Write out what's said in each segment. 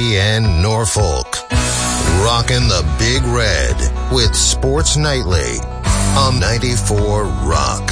NBN Norfolk. Rockin' the Big Red with Sports Nightly on 94 Rock.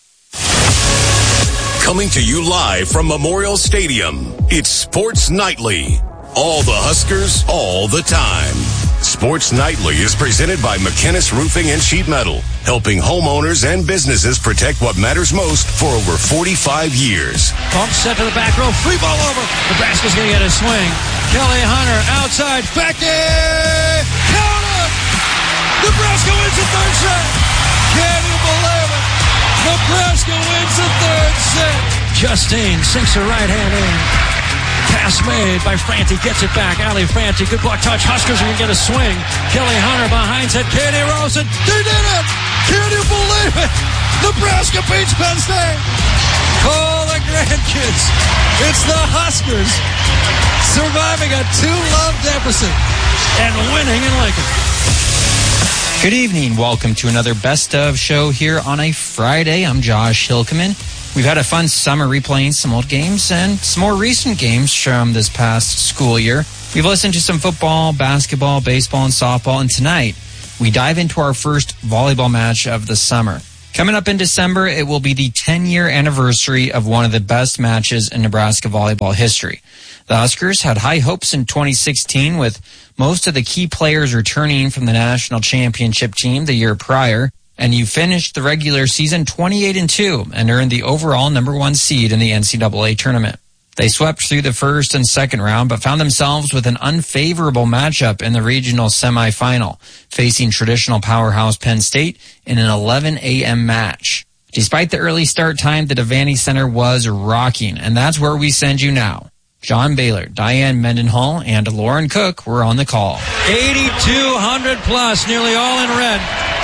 Coming to you live from Memorial Stadium, it's Sports Nightly. All the Huskers, all the time. Sports Nightly is presented by McKinnis Roofing and Sheet Metal, helping homeowners and businesses protect what matters most for over 45 years. Bump set to the back row, free ball over. Nebraska's going to get a swing. Kelly Hunter outside, Fecky! Count it! Nebraska wins the third set! Can you believe it? Nebraska wins the third set! Justine sinks her right hand in. Pass made by Franti, gets it back. Ali Franti, good block touch. Huskers are going to get a swing. Kelly Hunter behind set. Katie Ralston, they did it! Can you believe it? Nebraska beats Penn State. Call the grandkids. It's the Huskers surviving a 2-love deficit and winning in Lincoln. Good evening. Welcome to another Best Of show here on a Friday. I'm Josh Hilkeman. We've had a fun summer replaying some old games and some more recent games from this past school year. We've listened to some football, basketball, baseball, and softball, and tonight we dive into our first volleyball match of the summer. Coming up in December, it will be the 10-year anniversary of one of the best matches in Nebraska volleyball history. The Huskers had high hopes in 2016 with most of the key players returning from the national championship team the year prior. And you finished the regular season 28-2 and earned the overall number 1 seed in the NCAA tournament. They swept through the first and second round, but found themselves with an unfavorable matchup in the regional semifinal, facing traditional powerhouse Penn State in an 11 a.m. match. Despite the early start time, the Devaney Center was rocking, and that's where we send you now. John Baylor, Diane Mendenhall, and Lauren Cook were on the call. 8,200 plus, nearly all in red.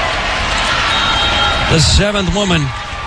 The 7th woman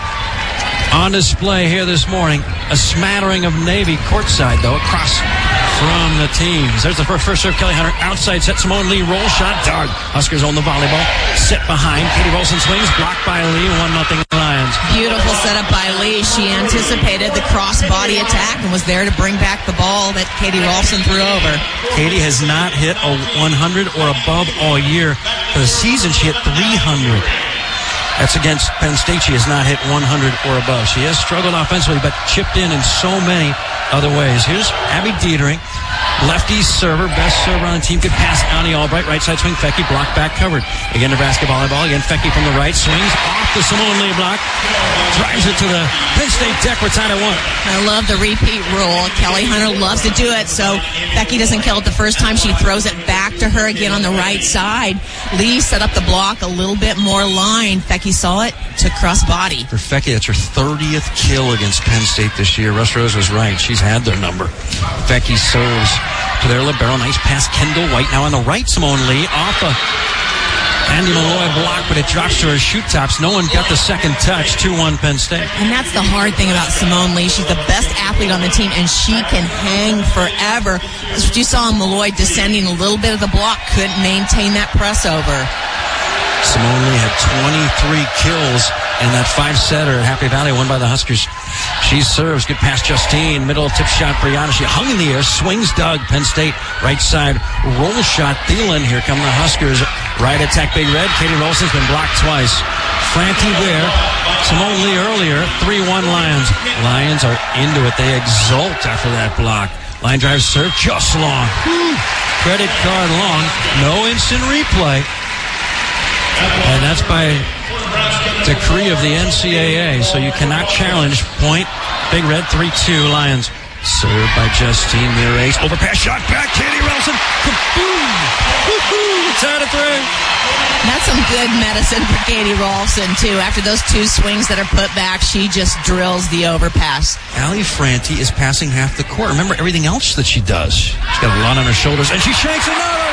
on display here this morning. A smattering of Navy courtside, though, across from the teams. There's the first serve, Kelly Hunter. Outside set, Simone Lee, roll shot, dog. Huskers own the volleyball. Set behind. Katie Ralston swings, blocked by Lee, 1-0 Lions. Beautiful setup by Lee. She anticipated the cross-body attack and was there to bring back the ball that Katie Ralston threw over. Katie has not hit a 100 or above all year. For the season, she hit 300. That's against Penn State. She has not hit 100 or above. She has struggled offensively, but chipped in so many other ways. Here's Abby Dietering, lefty server, best server on the team. Good pass, Annie Albright, right side swing, Fecky, block back covered. Again, Nebraska volleyball. Again, Fecky from the right, swings off the Simone Lee block, drives it to the Penn State deck. We're tied at 1. I love the repeat rule. Kelly Hunter loves to do it, so Fecky doesn't kill it the first time. She throws it back to her again on the right side. Lee set up the block a little bit more line. Fecky saw it, took cross body. For Fecky, that's her 30th kill against Penn State this year. Russ Rose was right. She's had their number. Fecky serves to their libero. Nice pass, Kendall White. Now on the right, Simone Lee off a Andy Malloy block, but it drops to her shoot tops. No one got the second touch. 2-1 Penn State. And that's the hard thing about Simone Lee. She's the best athlete on the team, and she can hang forever. That's what you saw in Malloy descending a little bit of the block. Couldn't maintain that press over. Simone Lee had 23 kills in that 5-setter at Happy Valley, won by the Huskers. She serves. Good pass, Justine. Middle tip shot, Brianna. She hung in the air. Swings Doug. Penn State. Right side. Roll shot, Thielen. Here come the Huskers. Right attack, Big Red. Katie Ralston's been blocked twice. Franti there. Simone Lee earlier. 3-1 Lions. Lions are into it. They exult after that block. Line drive serve. Just long. Credit card long. No instant replay. And that's by decree of the NCAA, so you cannot challenge. Point. Big Red, 3-2 Lions. Served by Justine Mirace. Overpass shot back. Katie Ralston. Kaboom! Woo-hoo! It's out of 3. That's some good medicine for Katie Ralston, too. After those 2 swings that are put back, she just drills the overpass. Ali Franti is passing half the court. Remember everything else that she does. She's got a lot on her shoulders, and she shanks another.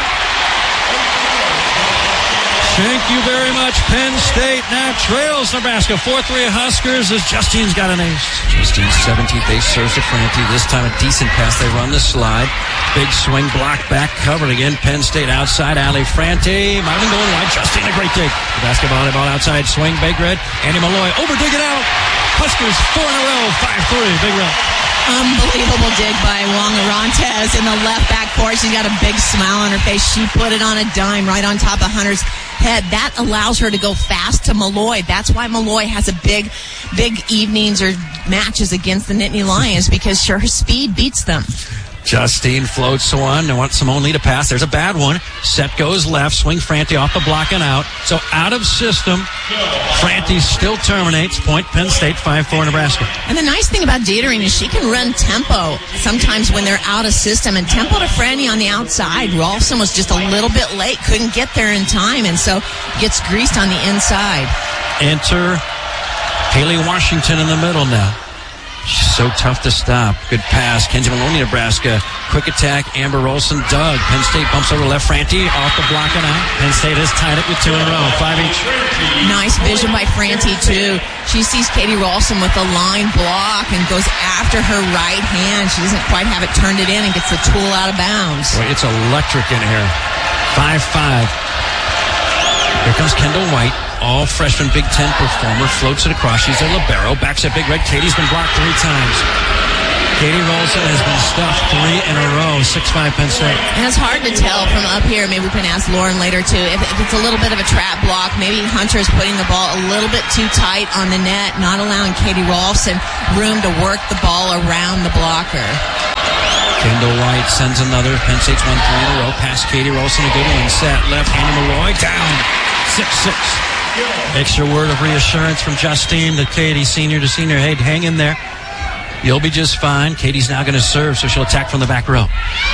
Thank you very much. Penn State now trails Nebraska 4-3 Huskers as Justine's got an ace. Justine's 17th ace serves to Franti. This time a decent pass. They run the slide. Big swing, block back, covered again. Penn State outside. Ali Franti. Might have been going wide. Justine, a great dig. Nebraska volleyball outside swing. Big Red. Andy Malloy over, dig it out. Huskers 4 in a row. 5-3. Big Red. Unbelievable dig by Wong Orantes in the left back court. She's got a big smile on her face. She put it on a dime right on top of Hunter's head. That allows her to go fast to Malloy. That's why Malloy has a big evenings or matches against the Nittany Lions, because her speed beats them. Justine floats one. They want Simone Lee to pass. There's a bad one. Set goes left. Swing Franti off the block and out. So out of system. Franti still terminates. Point Penn State, 5-4 Nebraska. And the nice thing about Dietering is she can run tempo sometimes when they're out of system. And tempo to Franti on the outside. Rolfson was just a little bit late. Couldn't get there in time. And so gets greased on the inside. Enter Haley Washington in the middle now. She's so tough to stop. Good pass. Kenzie Maloney, Nebraska. Quick attack. Amber Olsen. Doug. Penn State bumps over left. Franti off the block and out. Penn State has tied it with 2 in a row. 5 each. Nice vision by Franti, too. She sees Katie Rolson with a line block and goes after her right hand. She doesn't quite have it turned it in and gets the tool out of bounds. Boy, it's electric in here. 5-5. Here comes Kendall White. All freshman Big Ten performer. Floats it across. She's a libero. Backs at Big Red. Katie's been blocked 3 times. Katie Rolson has been stuffed 3 in a row. 6-5 Penn State. And it's hard to tell from up here. Maybe we can ask Lauren later, too. If it's a little bit of a trap block, maybe Hunter is putting the ball a little bit too tight on the net, not allowing Katie Rolson room to work the ball around the blocker. Kendall White sends another. Penn State's won 3 in a row. Past Katie Rolson. A good one. Set left. Hannah Malloy down. 6-6. Extra word of reassurance from Justine to Katie, senior to senior. Hey, hang in there. You'll be just fine. Katie's now going to serve, so she'll attack from the back row.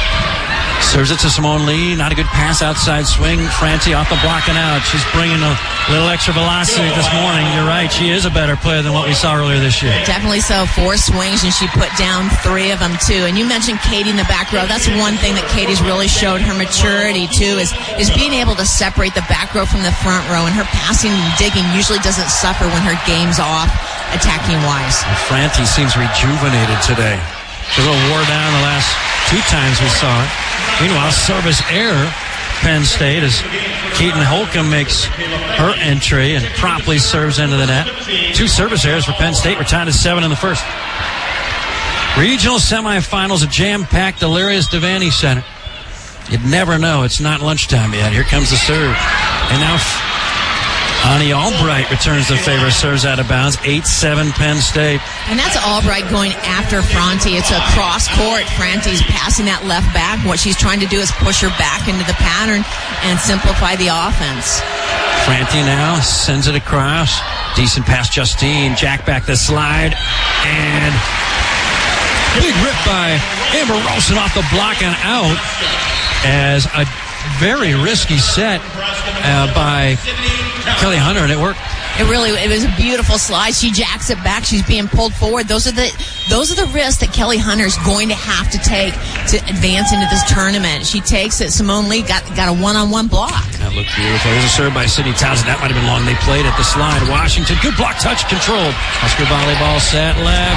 Serves it to Simone Lee. Not a good pass outside swing. Franti off the block and out. She's bringing a little extra velocity this morning. You're right. She is a better player than what we saw earlier this year. Definitely so. 4 swings, and she put down 3 of them, too. And you mentioned Katie in the back row. That's one thing that Katie's really showed her maturity, too, is being able to separate the back row from the front row. And her passing and digging usually doesn't suffer when her game's off, attacking-wise. Franti seems rejuvenated today. She's a little wore down the last 2 times we saw it. Meanwhile, service error, Penn State, as Keaton Holcomb makes her entry and promptly serves into the net. 2 service errors for Penn State. We're tied at 7 in the first. Regional semifinals, a jam-packed Delirious Devaney Center. You'd never know. It's not lunchtime yet. Here comes the serve. And now Ani Albright returns the favor, serves out of bounds. 8-7 Penn State. And that's Albright going after Franti. It's a cross court. Franti's passing that left back. What she's trying to do is push her back into the pattern and simplify the offense. Franti now sends it across. Decent pass, Justine. Jack back the slide. And big rip by Amber Rolson off the block and out as a very risky set by Kelly Hunter, and it worked. It was a beautiful slide. She jacks it back. She's being pulled forward. Those are the risks that Kelly Hunter's going to have to take to advance into this tournament. She takes it. Simone Lee got a one-on-one block. That looked beautiful. There's a serve by Sydney Townsend. That might have been long. They played at the slide. Washington, good block touch, controlled. Husker volleyball set left.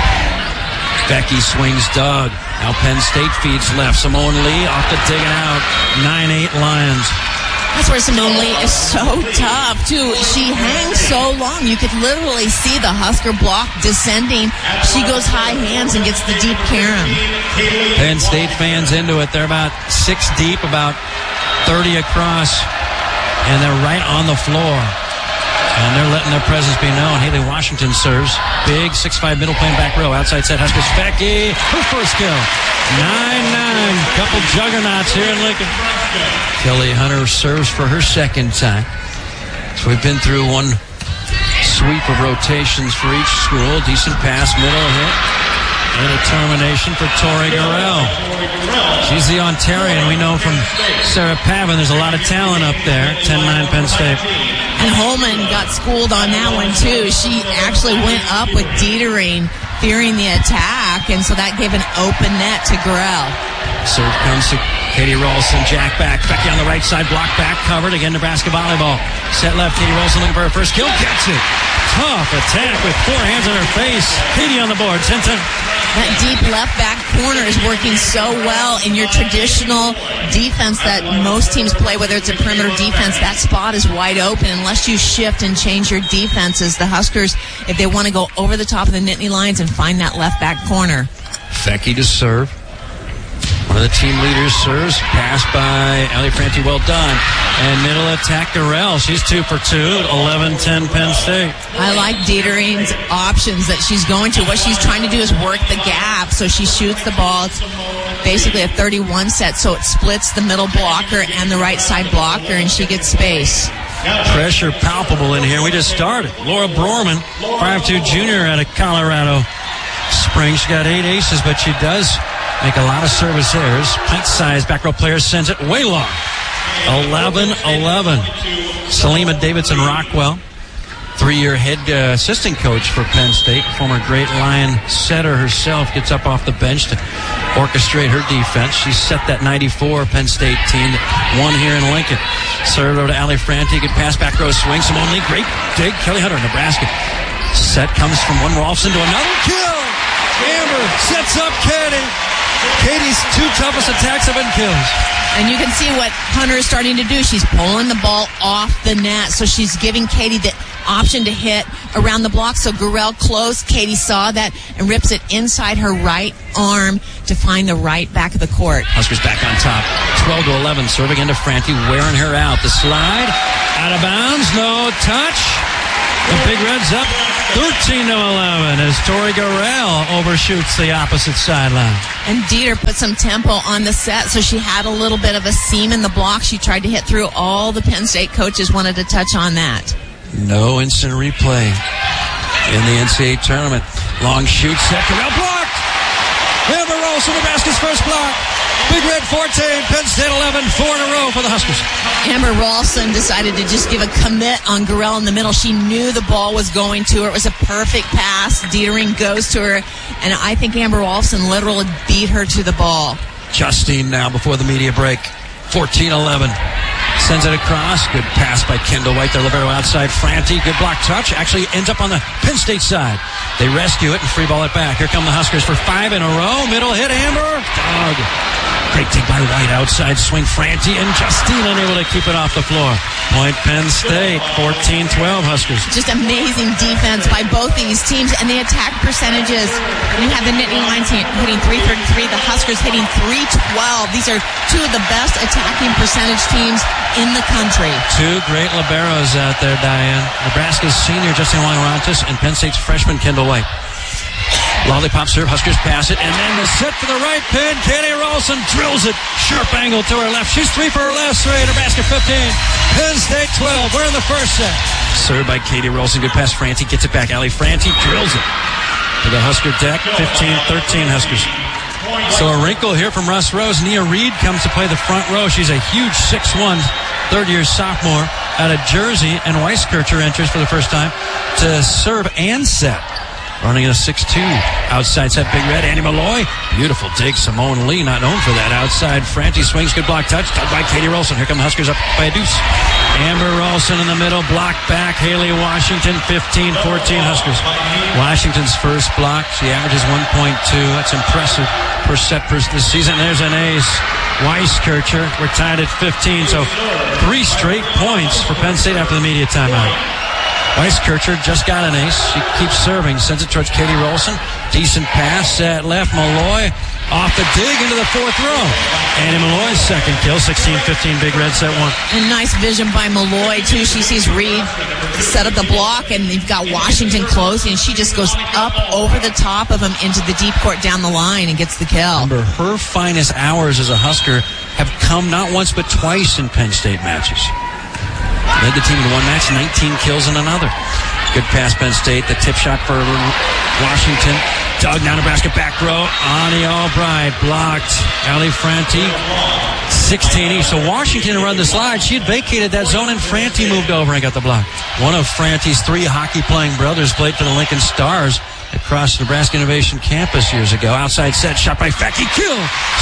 Becky swings Doug. Now Penn State feeds left. Simone Lee off the dig and out. 9-8 Lions. That's where Simone Lee is so tough, too. She hangs so long. You could literally see the Husker block descending. She goes high hands and gets the deep carom. Penn State fans into it. They're about 6 deep, about 30 across, and they're right on the floor. And they're letting their presence be known. Haley Washington serves. Big 6'5" middle plane back row. Outside set, Huskers. Becky, her first kill. 9-9. Couple juggernauts here in Lincoln. Kelly Hunter serves for her second time. So we've been through one sweep of rotations for each school. Decent pass, middle hit. And a termination for Tori Gurrell. She's the Ontarian. We know from Sarah Pavin there's a lot of talent up there. 10-9 Penn State. And Holman got schooled on that one, too. She actually went up with Dietering, fearing the attack, and so that gave an open net to Gurrell. Serve comes to Katie Rolson. Jack back. Becky on the right side. Block back. Covered. Again, Nebraska volleyball. Set left. Katie Rolson looking for her first kill. Gets it. Tough attack with 4 hands on her face. Katie on the board. 10-10. That deep left back corner is working so well in your traditional defense that most teams play, whether it's a perimeter defense. That spot is wide open unless you shift and change your defenses. The Huskers, if they want to go over the top of the Nittany Lions and find that left back corner. Fecky to serve. One of the team leaders serves. Pass by Ali Franti. Well done. And middle attack, Garrell. She's 2 for 2. 11-10 Penn State. I like Dietering's options that she's going to. What she's trying to do is work the gap. So she shoots the ball. It's basically a 31 set. So it splits the middle blocker and the right side blocker, and she gets space. Pressure palpable in here. We just started. Laura Brorman, 5'2" junior out of Colorado Springs. She got 8 aces, but she does make a lot of service errors. Pint-sized back row player sends it way long. 11-11. Salima Davidson Rockwell, 3-year head assistant coach for Penn State. Former Great Lion setter herself gets up off the bench to orchestrate her defense. She set that 94 Penn State team that won here in Lincoln. Served over to Ali Franti. Good pass, back row swing. Simone Lee, great dig. Kelly Hunter, Nebraska. Set comes from one Rolfson to another. Kill! Amber sets up Katie. Katie's 2 toughest attacks have been kills. And you can see what Hunter is starting to do. She's pulling the ball off the net, so she's giving Katie the option to hit around the block. So Garrell close. Katie saw that and rips it inside her right arm to find the right back of the court. Huskers back on top. 12-11. Serving into Franti, wearing her out. The slide. Out of bounds. No touch. The Big Reds up 13-11 as Tori Garrell overshoots the opposite sideline. And Dieter put some tempo on the set, so she had a little bit of a seam in the block. She tried to hit through. All the Penn State coaches wanted to touch on that. No instant replay in the NCAA tournament. Long shoot set. Garrell blocked. Amber Rolson, Nebraska's first block. Big Red 14, Penn State 11, 4 in a row for the Huskers. Amber Rolson decided to just give a commit on Garrell in the middle. She knew the ball was going to her. It was a perfect pass. Dietering goes to her, and I think Amber Rolson literally beat her to the ball. Justine now before the media break. 14-11. Sends it across. Good pass by Kendall White. The libero outside. Franti. Good block touch. Actually ends up on the Penn State side. They rescue it and free ball it back. Here come the Huskers for 5 in a row. Middle hit. Amber. Dog. Great take by White. Outside swing. Franti and Justine unable to keep it off the floor. Point Penn State. 14-12 Huskers. Just amazing defense by both these teams. And the attack percentages. You have the Nittany Lions hitting 333. The Huskers hitting 312. These are 2 of the best attacking percentage teams in the country. 2 great liberos out there, Diane. Nebraska's senior Justin Wang-Rontis and Penn State's freshman Kendall White. Lollipop serve, Huskers pass it, and then the set for the right pin. Katie Rolson drills it. Sharp angle to her left. She's 3 for her last 3. Nebraska 15. Penn State 12. We're in the first set. Served by Katie Rolson. Good pass. Franti gets it back. Ali Franti drills it to the Husker deck. 15-13 Huskers. So a wrinkle here from Russ Rose. Nia Reed comes to play the front row. She's a huge 6'1", third-year sophomore out of Jersey, and Weiskircher enters for the first time to serve and set. Running a 6'2". Outside set, Big Red. Annie Malloy. Beautiful dig. Simone Lee, not known for that. Outside, Franti swings. Good block touch. Dug by Katie Rolson. Here come the Huskers up by a deuce. Amber Rolson in the middle. Block back. Haley Washington. 15-14 Huskers. Washington's first block. She averages 1.2. That's impressive per set this season. There's an ace. Weiskircher. We're tied at 15. So 3 straight points for Penn State after the media timeout. Weiskircher just got an ace. She keeps serving. Sends it towards Katie Rolson. Decent pass. Set left. Malloy off the dig into the 4th row. Annie Malloy's second kill. 16-15 Big Red set 1. And nice vision by Malloy, too. She sees Reed set up the block, and you've got Washington closing. She just goes up over the top of him into the deep court down the line and gets the kill. Remember, her finest hours as a Husker have come not once but twice in Penn State matches. Led the team in one match, 19 kills in another. Good pass, Penn State. The tip shot for Washington. Dug now Nebraska back row. Ani Albright blocked. Ali Franti, 16 each. So Washington run the slide. She had vacated that zone, and Franti moved over and got the block. One of Franti's 3 hockey-playing brothers played for the Lincoln Stars across Nebraska Innovation Campus years ago. Outside set, shot by Fecky. Kill.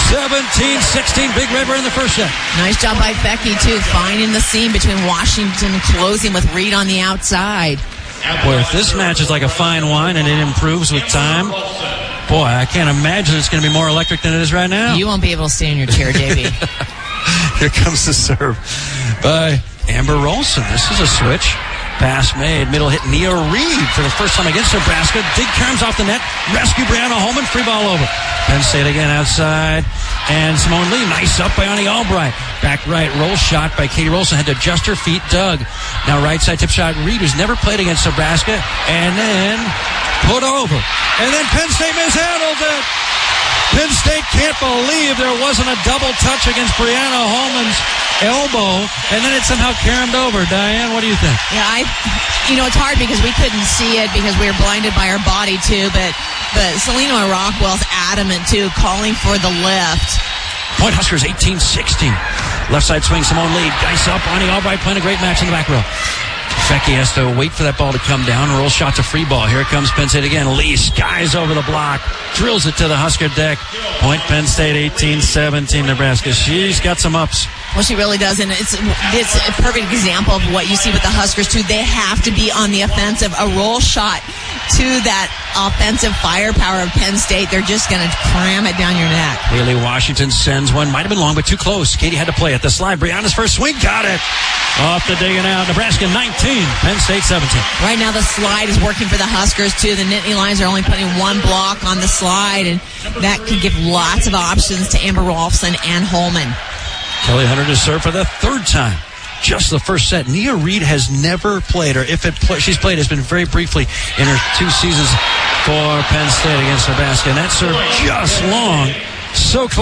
17-16. Big Red, we're in the first set. Nice job by Fecky, too, finding the seam between Washington closing with Reed on the outside. Boy, if this match is like a fine wine and it improves with time, boy, I can't imagine it's going to be more electric than it is right now. You won't be able to stay in your chair, Davey. Here comes the serve by Amber Rolson. This is a switch. Pass made. Middle hit Nia Reed for the first time against Nebraska. Dig Carnes off the net. Rescue Brianna Holman. Free ball over. Penn State again outside. And Simone Lee. Nice up by Ani Albright. Back right. Roll shot by Katie Rolson. Had to adjust her feet. Doug. Now right side tip shot. Reed, who's never played against Nebraska. And then put over. And then Penn State mishandles it. Penn State can't believe there wasn't a double touch against Brianna Holman's elbow, and then it somehow caromed over. Diane, what do you think? Yeah, it's hard because we couldn't see it because we were blinded by our body too, but Selena Rockwell's adamant too, calling for the lift. Point Huskers 18-16. Left side swing, Simone Lee. Dice up, Ani Albright playing a great match in the back row. Fecky has to wait for that ball to come down. Roll shot to free ball. Here comes Penn State again. Lee skies over the block. Drills it to the Husker deck. Point Penn State 18-17 Nebraska. She's got some ups. Well, she really does, and it's a perfect example of what you see with the Huskers, too. They have to be on the offensive. A roll shot to that offensive firepower of Penn State. They're just going to cram it down your neck. Haley Washington sends one. Might have been long, but too close. Katie had to play at the slide. Brianna's first swing. Got it. Off the digging out. Nebraska 19. Penn State 17. Right now the slide is working for the Huskers, too. The Nittany Lions are only putting one block on the slide, and that could give lots of options to Amber Rolfson and Holman. Kelly Hunter to serve for the third time. Just the first set. Nia Reed has never played, or if she's played, it's been very briefly in her 2 seasons for Penn State against Nebraska. And that serve just long. So close.